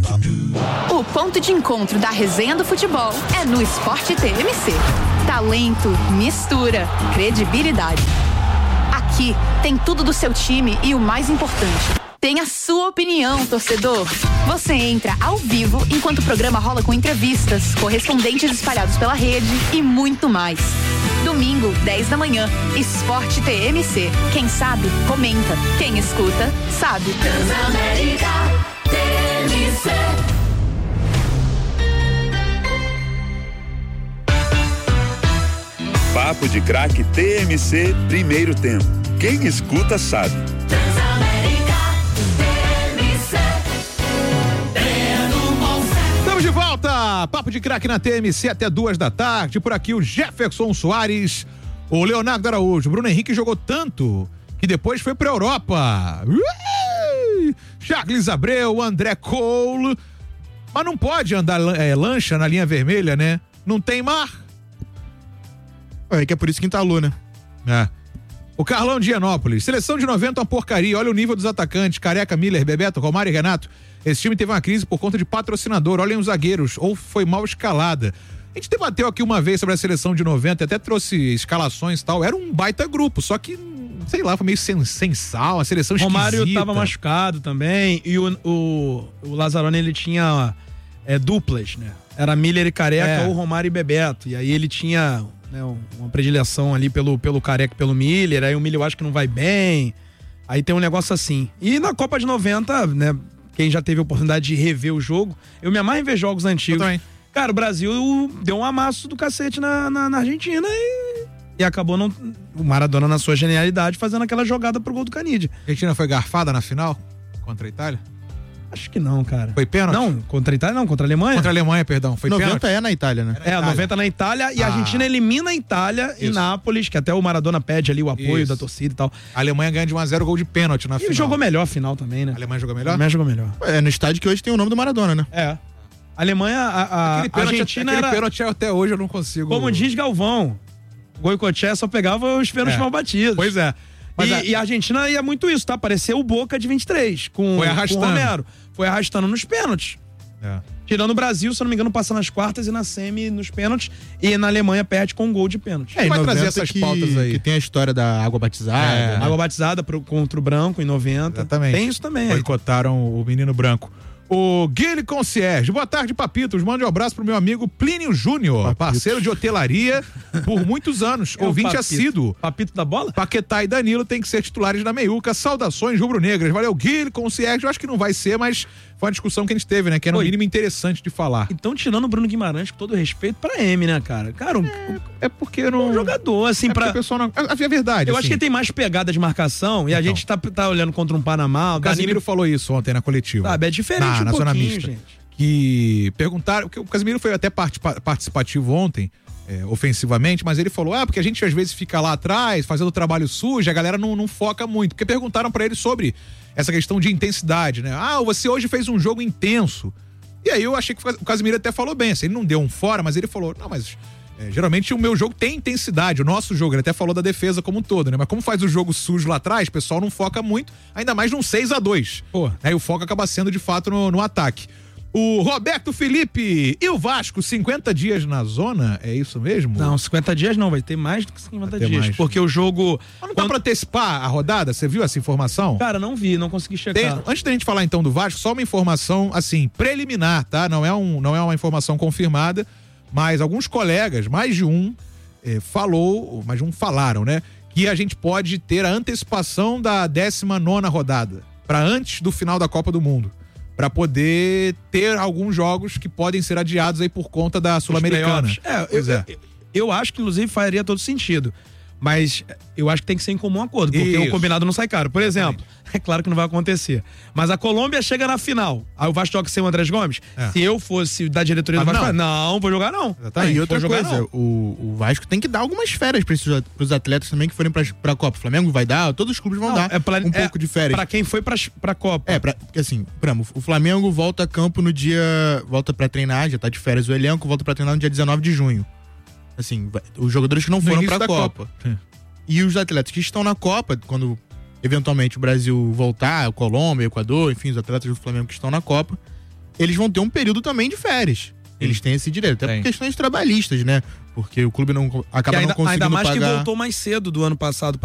O ponto de encontro da resenha do futebol é no Sport TMC. Talento, mistura, credibilidade. Aqui tem tudo do seu time e o mais importante, tem a sua opinião, torcedor. Você entra ao vivo enquanto o programa rola com entrevistas, correspondentes espalhados pela rede e muito mais. Domingo, 10 da manhã, Sport TMC. Quem sabe, comenta. Quem escuta, sabe. Transamérica TMC. Papo de Craque TMC, primeiro tempo. Quem escuta sabe. Transamérica TMC. Estamos de volta, Papo de Craque na TMC até 2 da tarde. Por aqui o Jefferson Soares, o Leonardo Araújo. Bruno Henrique jogou tanto que depois foi pra Europa. Charles Abreu, André Cole. Mas não pode andar lancha na linha vermelha, né? Não tem mar. É que é por isso que entalou, né? É. O Carlão de Higienópolis. Seleção de 90 é uma porcaria. Olha o nível dos atacantes. Careca, Miller, Bebeto, Romário e Renato. Esse time teve uma crise por conta de patrocinador. Olhem os zagueiros. Ou foi mal escalada. A gente debateu aqui uma vez sobre a seleção de 90, até trouxe escalações e tal. Era um baita grupo, só que, sei lá, foi meio sem sal, a seleção esquisita. Romário tava machucado também. E o Lazzaroni, ele tinha duplas, né? Era Miller e Careca ou Romário e Bebeto. E aí ele tinha... né, uma predileção ali pelo Careca e pelo Miller, aí o Miller eu acho que não vai bem, aí tem um negócio assim. E na Copa de 90, né, quem já teve a oportunidade de rever o jogo, eu me amarro em ver jogos antigos. Cara, o Brasil deu um amasso do cacete na Argentina e acabou o Maradona na sua genialidade fazendo aquela jogada pro gol do Canidia. A Argentina foi garfada na final contra a Itália? Acho que não, cara. Foi pênalti? Não, contra a Itália não, contra a Alemanha. Contra a Alemanha, perdão. Foi 90 pênalti? é na Itália, né? 90 na Itália e a Argentina elimina a Itália em Nápoles, que até o Maradona pede ali o apoio da torcida e tal. A Alemanha ganha de 1-0 gol de pênalti na final. E jogou melhor a final também, né? A Alemanha jogou melhor? A Alemanha jogou melhor. É no estádio que hoje tem o nome do Maradona, né? É. A Alemanha, a Argentina era... Aquele pênalti até hoje eu não consigo... Como diz Galvão, Goicoechea só pegava os pênaltis mal batidos. Pois é. E a Argentina ia muito isso, tá? Pareceu o Boca de 23, com o Romero. Foi arrastando nos pênaltis. Tirando o Brasil, se eu não me engano, passa nas quartas e na semi nos pênaltis. E na Alemanha perde com um gol de pênalti. Vai trazer essas pautas aí. Que tem a história da água batizada. Né? Água batizada contra o branco em 90. Exatamente. Tem isso também. Boicotaram o menino branco. O Guilherme Concierge. Boa tarde, Papitos. Mande um abraço pro meu amigo Plínio Júnior, parceiro de hotelaria por muitos anos, ouvinte assíduo. Papito da bola? Paquetá e Danilo tem que ser titulares da meiuca. Saudações rubro-negras. Valeu, Guilherme Concierge. Eu acho que não vai ser, mas foi uma discussão que a gente teve, né? Que era no mínimo interessante de falar. Então, tirando o Bruno Guimarães, com todo respeito pra M, né, cara? Cara, é porque não... Um jogador, assim, pra... O pessoal não... É verdade, Eu acho que ele tem mais pegada de marcação e a gente tá olhando contra um Panamá. O Casimiro falou isso ontem na coletiva. Sabe, é diferente na Zona Mista, gente. Que perguntaram... O Casimiro foi até participativo ontem, ofensivamente, mas ele falou, porque a gente às vezes fica lá atrás, fazendo trabalho sujo, a galera não foca muito. Porque perguntaram pra ele sobre essa questão de intensidade, né? Você hoje fez um jogo intenso. E aí eu achei que o Casimiro até falou bem, assim, ele não deu um fora, mas ele falou, não, mas... geralmente o meu jogo tem intensidade, o nosso jogo, ele até falou da defesa como um todo, né? Mas como faz o jogo sujo lá atrás, o pessoal não foca muito, ainda mais num 6-2. Aí o foco acaba sendo de fato no ataque. O Roberto Felipe, e o Vasco, 50 dias na zona, é isso mesmo? Não, 50 dias não, vai ter mais do que 50 dias, mais. Porque o jogo... Mas não dá pra antecipar a rodada? Você viu essa informação? Cara, não vi, não consegui checar. Antes da gente falar então do Vasco, só uma informação, assim, preliminar, tá? Não é uma informação confirmada, mas alguns colegas, mais de um falaram, né? Que a gente pode ter a antecipação da 19ª rodada, para antes do final da Copa do Mundo, para poder ter alguns jogos que podem ser adiados aí por conta da Sul-Americana. Eu acho que inclusive faria todo sentido. Mas eu acho que tem que ser em comum acordo, porque o combinado não sai caro. Por exemplo, é claro que não vai acontecer, mas a Colômbia chega na final, aí o Vasco joga sem o Andrés Gomes. Se eu fosse da diretoria do Vasco, não vou jogar não. E outra coisa, o Vasco tem que dar algumas férias pros atletas também que forem pra Copa. O Flamengo vai dar, todos os clubes vão dar um pouco de férias. Pra quem foi pra Copa. Porque assim, o Flamengo volta a campo no dia, volta pra treinar, já tá de férias o elenco, volta pra treinar no dia 19 de junho. Assim, os jogadores que não foram pra Copa. E os atletas que estão na Copa, quando eventualmente o Brasil voltar, a Colômbia, Equador, enfim, os atletas do Flamengo que estão na Copa, eles vão ter um período também de férias. Eles têm esse direito, até por questões trabalhistas, né? Porque o clube acaba não conseguindo ainda mais pagar. que voltou mais cedo do ano passado